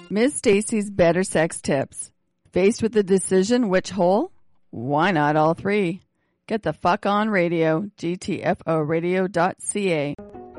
Ms. Stacy's Better Sex Tips. Faced with the decision which hole? Why not all three? Get the fuck on radio, gtforadio.ca.